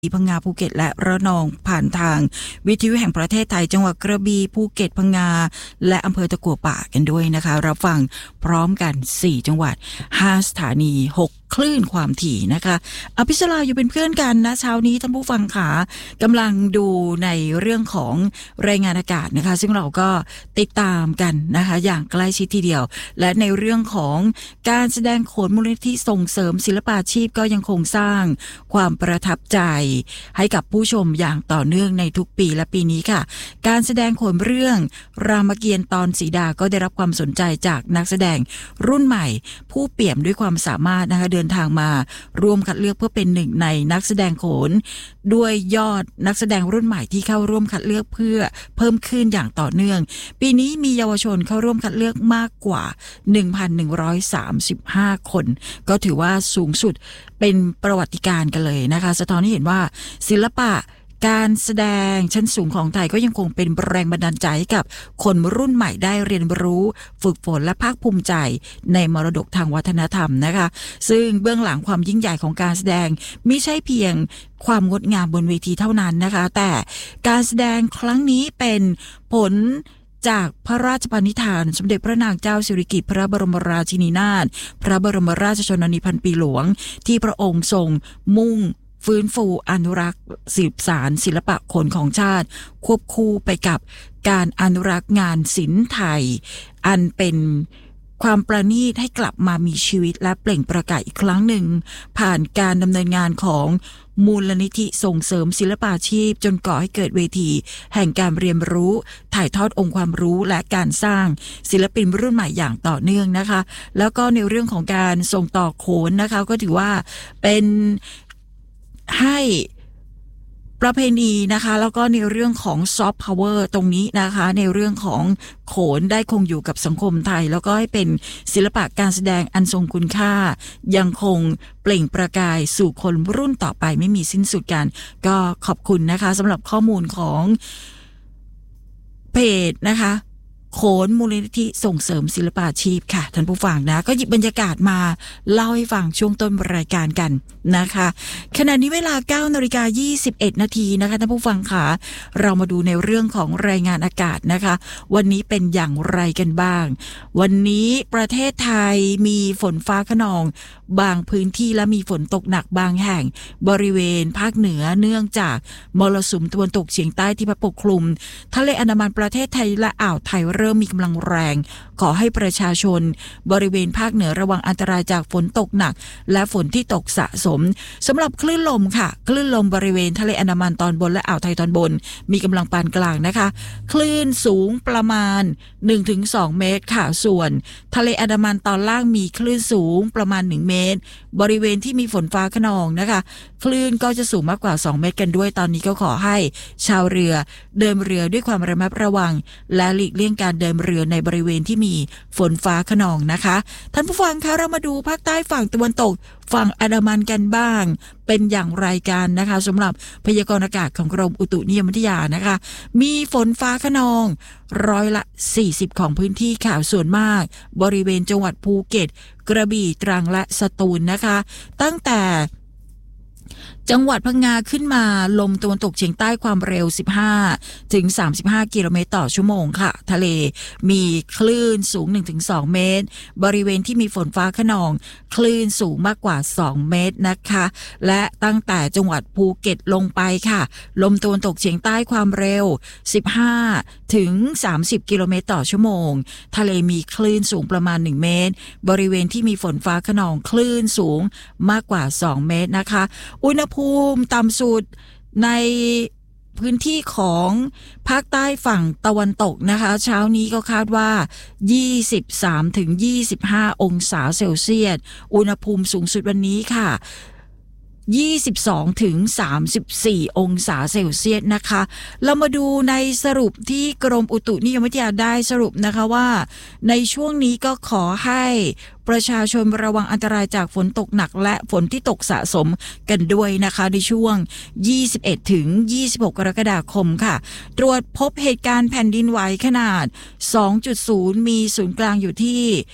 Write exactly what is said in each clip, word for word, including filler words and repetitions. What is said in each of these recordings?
พังงาภูเก็ตและระนองผ่านทางวิทยุแห่งประเทศไทยจังหวัดกระบี่ภูเก็ตพังงาและอำเภอตะกั่วป่ากันด้วยนะคะรับฟังพร้อมกันสี่จังหวัดห้าสถานีหกคลื่นความถี่นะคะอภิชลาอยู่เป็นเพื่อนกันนะเช้านี้ท่านผู้ฟังขากำลังดูในเรื่องของรายงานอากาศนะคะซึ่งเราก็ติดตามกันนะคะอย่างใกล้ชิดทีเดียวและในเรื่องของการแสดงโขนมูลนิธิส่งเสริมศิลปาชีพก็ยังคงสร้างความประทับใจให้กับผู้ชมอย่างต่อเนื่องในทุกปีและปีนี้ค่ะการแสดงโขนเรื่องรามเกียรติ์ตอนสีดาก็ได้รับความสนใจจากนักแสดงรุ่นใหม่ผู้เปี่ยมด้วยความสามารถนะคะเดินทางมาร่วมคัดเลือกเพื่อเป็นหนึ่งในนักแสดงโขนด้วยยอดนักแสดงรุ่นใหม่ที่เข้าร่วมคัดเลือกเพื่อเพิ่มขึ้นอย่างต่อเนื่องปีนี้มีเยาวชนเข้าร่วมคัดเลือกมากกว่า หนึ่งพันหนึ่งร้อยสามสิบห้า คนก็ถือว่าสูงสุดเป็นประวัติการณ์กันเลยนะคะสะท้อนให้เห็นว่าศิลปะการแสดงชั้นสูงของไทยก็ยังคงเป็นแรงบันดาลใจให้กับคนรุ่นใหม่ได้เรียนรู้ฝึกฝนและภาคภูมิใจในมรดกทางวัฒนธรรมนะคะซึ่งเบื้องหลังความยิ่งใหญ่ของการแสดงไม่ใช่เพียงความงดงามบนเวทีเท่านั้นนะคะแต่การแสดงครั้งนี้เป็นผลจากพระราชปณิธานสมเด็จพระนางเจ้าสิริกิติ์พระบรมราชินีนาถพระบรมราชชนนีพันปีหลวงที่พระองค์ทรงมุ่งฟื้นฟูอนุรักษ์สืบสานศิลปะโขนของชาติควบคู่ไปกับการอนุรักษ์งานศิลป์ไทยอันเป็นความประณีตให้กลับมามีชีวิตและเปล่งประกายอีกครั้งหนึ่งผ่านการดำเนินงานของมูลนิธิส่งเสริมศิลปาชีพจนก่อให้เกิดเวทีแห่งการเรียนรู้ถ่ายทอดองค์ความรู้และการสร้างศิลปินรุ่นใหม่อย่างต่อเนื่องนะคะแล้วก็ในเรื่องของการส่งต่อโขนนะคะก็ถือว่าเป็นให้ประเพณีนะคะแล้วก็ในเรื่องของซอฟต์พาวเวอร์ตรงนี้นะคะในเรื่องของโขนได้คงอยู่กับสังคมไทยแล้วก็ให้เป็นศิลปะการแสดงอันทรงคุณค่ายังคงเปล่งประกายสู่คนรุ่นต่อไปไม่มีสิ้นสุดกันก็ขอบคุณนะคะสำหรับข้อมูลของเพจนะคะโขนมูลนิธิส่งเสริมศิลปาชีพค่ะท่านผู้ฟังนะก็หยิบบรรยากาศมาเล่าให้ฟังช่วงต้นรายการกันนะคะขณะนี้เวลา เก้านาฬิกายี่สิบเอ็ดนาทีนะคะท่านผู้ฟังค่ะเรามาดูในเรื่องของรายงานอากาศนะคะวันนี้เป็นอย่างไรกันบ้างวันนี้ประเทศไทยมีฝนฟ้าคะนองบางพื้นที่และมีฝนตกหนักบางแห่งบริเวณภาคเหนือเนื่องจากมรสุมตะวันตกเฉียงใต้ที่พัดปกคลุมทะเลอันดามันประเทศไทยและอ่าวไทยเริ่มมีกำลังแรงขอให้ประชาชนบริเวณภาคเหนือระวังอันตรายจากฝนตกหนักและฝนที่ตกสะสมสำหรับคลื่นลมค่ะคลื่นลมบริเวณทะเลอันดามันตอนบนและอ่าวไทยตอนบนมีกำลังปานกลางนะคะคลื่นสูงประมาณ หนึ่งถึงสอง เมตรค่ะส่วนทะเลอันดามันตอนล่างมีคลื่นสูงประมาณหนึ่งเมตรบริเวณที่มีฝนฟ้าคะนองนะคะคลื่นก็จะสูงมากกว่าสองเมตรกันด้วยตอนนี้ก็ขอให้ชาวเรือเดินเรือด้วยความระมัดระวังและหลีกเลี่ยงการเดินเรือในบริเวณที่มีฝนฟ้าคะนองนะคะท่านผู้ฟังคะเรามาดูภาคใต้ฝั่งตะวันตกฝั่งอันดามันกันบ้างเป็นอย่างไรกันนะคะสำหรับพยากรณ์อากาศของกรมอุตุนิยมวิทยานะคะมีฝนฟ้าคะนองร้อยละสี่สิบของพื้นที่ค่ะส่วนมากบริเวณจังหวัดภูเก็ตกระบี่ตรังและสตูลนะคะตั้งแต่จังหวัดพังงาขึ้นมาลมตะวันตกเฉียงใต้ความเร็วสิบห้าถึงสามสิบห้ากิโลเมตรต่อชั่วโมงค่ะทะเลมีคลื่นสูง หนึ่งถึงสอง เมตรบริเวณที่มีฝนฟ้าคะนองคลื่นสูงมากกว่าสองเมตรนะคะและตั้งแต่จังหวัดภูเก็ตลงไปค่ะลมตะวันตกเฉียงใต้ความเร็วสิบห้าถึงสามสิบกิโลเมตรต่อชั่วโมงทะเลมีคลื่นสูงประมาณหนึ่งเมตรบริเวณที่มีฝนฟ้าคะนองคลื่นสูงมากกว่าสองเมตรนะคะอุณหภูมิต่ำสุดในพื้นที่ของภาคใต้ฝั่งตะวันตกนะคะเช้านี้ก็คาดว่ายี่สิบสามถึงยี่สิบห้าองศาเซลเซียสอุณหภูมิสูงสุดวันนี้ค่ะยี่สิบสองถึงสามสิบสี่องศาเซลเซียสนะคะเรามาดูในสรุปที่กรมอุตุนิยมวิทยาได้สรุปนะคะว่าในช่วงนี้ก็ขอให้ประชาชนระวังอันตรายจากฝนตกหนักและฝนที่ตกสะสมกันด้วยนะคะในช่วงยี่สิบเอ็ดถึงยี่สิบหกกรกฎาคมค่ะตรวจพบเหตุการณ์แผ่นดินไหวขนาด สองจุดศูนย์ มีศูนย์กลางอยู่ที่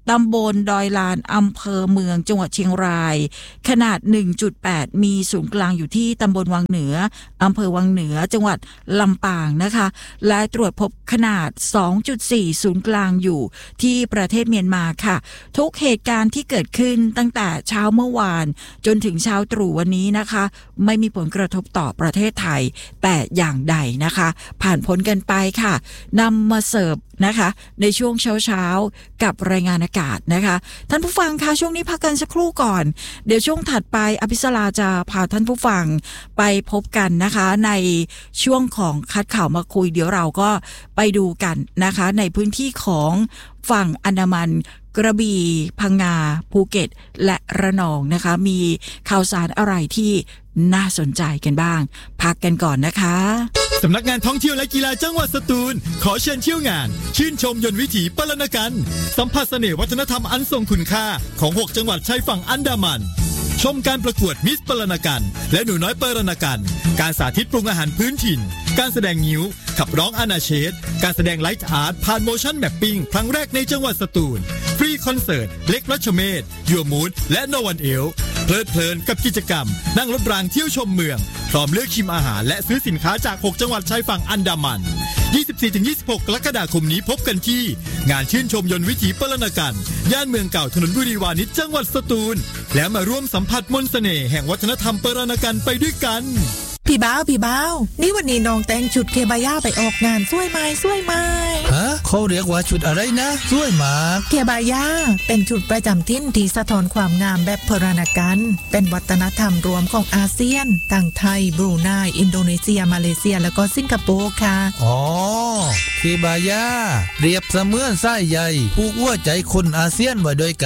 ตำบลดอยลานอำเภอเมืองจังหวัดเชียงรายขนาด หนึ่งจุดแปด มีศูนย์กลางอยู่ที่ตำบลวังเหนืออำเภอวังเหนือจังหวัดลำปางนะคะและตรวจพบขนาด สองจุดสี่ ศูนย์กลางอยู่ที่ประเทศเมียนมาค่ะทุกเหตุการณ์ที่เกิดขึ้นตั้งแต่เช้าเมื่อวานจนถึงเช้าตรู่วันนี้นะคะไม่มีผลกระทบต่อประเทศไทยแต่อย่างใดนะคะผ่านพ้นกันไปค่ะนำมาเสิร์ฟนะคะในช่วงเช้าๆกับรายงานอากาศนะคะท่านผู้ฟังคะช่วงนี้พักกันสักครู่ก่อนเดี๋ยวช่วงถัดไปอภิสราจะพาท่านผู้ฟังไปพบกันนะคะในช่วงของคัดข่าวมาคุยเดี๋ยวเราก็ไปดูกันนะคะในพื้นที่ของฝั่งอันดามันกระบี่พังงาภูเก็ตและระนองนะคะมีข่าวสารอะไรที่น่าสนใจกันบ้างพักกันก่อนนะคะสำนักงานท่องเที่ยวและกีฬาจังหวัดสตูลขอเชิญเที่ยวงานชื่นชมยนต์วิถีปรณกันสัมผัสเสน่ห์วัฒนธรรมอันทรงคุณค่าของหกจังหวัดชายฝั่งอันดามันชมการประกวดมิสปรณกันและหนูน้อยปรณกันการสาธิตปรุงอาหารพื้นถิ่นการแสดงงิ้วขับร้องอาณาเชษการแสดงไลท์อาร์ตผ่านโมชั่นแมปปิ้งครั้งแรกในจังหวัดสตูลฟรีคอนเสิร์ตเล็กรัชเมธยัวมูดและโนวันเอลเพลิดเพลินกับกิจกรรมนั่งรถรางเที่ยวชมเมืองพร้อมเลือกชิมอาหารและซื้อสินค้าจากหกจังหวัดชายฝั่งอันดามัน ยี่สิบสี่ถึงยี่สิบหก กรกฎาคมนี้พบกันที่งานชื่นชมยนต์วิถีปรณกันย่านเมืองเก่าถนนบุรีวานิชจังหวัดสตูลแล้วมาร่วมสัมผัสมนต์เสน่ห์แห่งวัฒนธรรมปรณกันไปด้วยกันพี่บ้าวพี่บ้าวนี่วันนี้น้องแต่งชุดเคบาย่าไปออกงานสวยไหมสวยไหมฮะเขาเรียกว่าชุดอะไรนะสวยมากเคบาย่าเป็นชุดประจำถิ่นที่สะท้อนความงามแบบพรณกันเป็นวัฒนธรรมรวมของอาเซียนทั้งไทยบรูไนอินโดนีเซียมาเลเซียแล้วก็สิงคโปร์ค่ะอ๋อเคบาย่าเปรียบเสมือนสายใยผูกหัวใจคนอาเซียนไว้ด้วยกัน